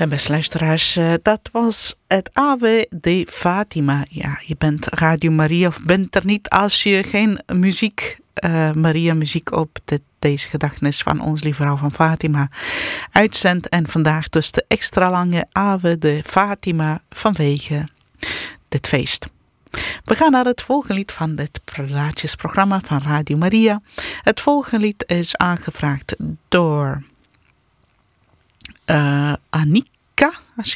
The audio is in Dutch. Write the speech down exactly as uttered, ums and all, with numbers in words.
En beste luisteraars, dat was het Ave de Fatima. Ja, je bent Radio Maria of bent er niet als je geen muziek, uh, Maria muziek op de, deze gedachtenis van ons lieve vrouw van Fatima uitzendt. En vandaag dus de extra lange Ave de Fatima vanwege dit feest. We gaan naar het volgende lied van dit praatjesprogramma van Radio Maria. Het volgende lied is aangevraagd door uh, Aniek.